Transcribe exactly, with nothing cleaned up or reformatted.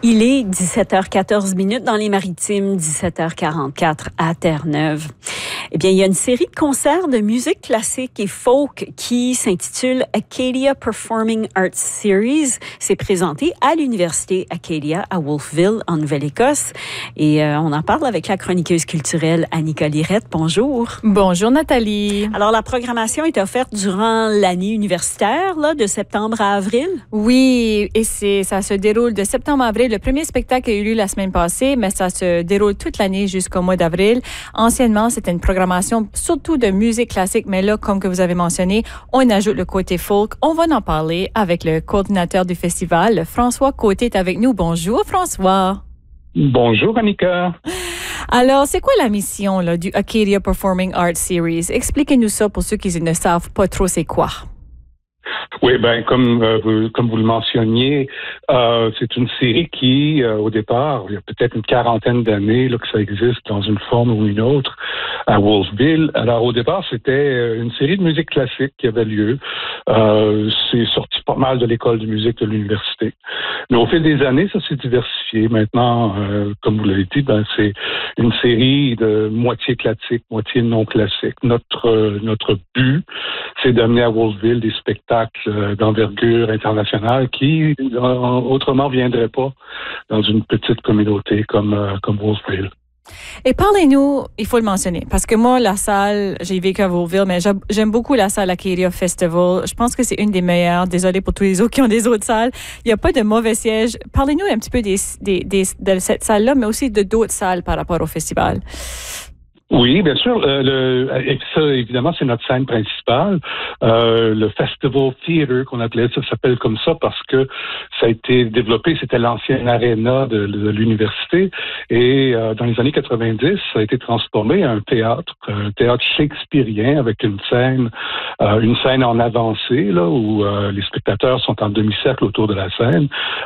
Il est dix-sept heures quatorze minutes dans les Maritimes, dix-sept heures quarante-quatre à Terre-Neuve. Eh bien, il y a une série de concerts de musique classique et folk qui s'intitule Acadia Performing Arts Series. C'est présenté à l'Université Acadia à Wolfville, en Nouvelle-Écosse. Et euh, on en parle avec la chroniqueuse culturelle Annika Lirette. Bonjour. Bonjour, Nathalie. Alors, la programmation est offerte durant l'année universitaire, là, de septembre à avril? Oui, et c'est, ça se déroule de septembre à avril. Le premier spectacle a eu lieu la semaine passée, mais ça se déroule toute l'année jusqu'au mois d'avril. Anciennement, c'était une programmation surtout de musique classique, mais là, comme que vous avez mentionné, on ajoute le côté folk. On va en parler avec le coordinateur du festival, François Côté est avec nous. Bonjour, François. Bonjour, Annika. Alors, c'est quoi la mission là, du Acadia Performing Arts Series? Expliquez-nous ça pour ceux qui ne savent pas trop c'est quoi. Oui, ben comme euh, vous, comme vous le mentionniez, euh, c'est une série qui, euh, au départ, il y a peut-être une quarantaine d'années là, que ça existe dans une forme ou une autre à Wolfville. Alors, au départ, c'était une série de musique classique qui avait lieu. Euh, c'est sorti pas mal de l'école de musique de l'université. Mais au fil des années, ça s'est diversifié. Maintenant, euh, comme vous l'avez dit, ben c'est une série de moitié classique, moitié non classique. Notre euh, notre but, c'est d'amener à Wolfville des spectacles d'envergure internationale qui, euh, autrement, viendraient pas dans une petite communauté comme, euh, comme Wolfville. Et parlez-nous, il faut le mentionner, parce que moi, la salle, j'ai vécu à Wolfville, mais j'aime beaucoup la salle Acadia Festival. Je pense que c'est une des meilleures. Désolée pour tous les autres qui ont des autres salles. Il n'y a pas de mauvais sièges. Parlez-nous un petit peu des, des, des, de cette salle-là, mais aussi de d'autres salles par rapport au festival. Oui, bien sûr. Euh, le, et ça, évidemment, c'est notre scène principale. Euh, le Festival Theatre, qu'on appelait ça, s'appelle comme ça parce que ça a été développé, c'était l'ancienne aréna de, de l'université. Et euh, dans les années quatre-vingt-dix, ça a été transformé en un théâtre, un théâtre shakespearien avec une scène, euh, une scène en avancée, là, où euh, les spectateurs sont en demi-cercle autour de la scène.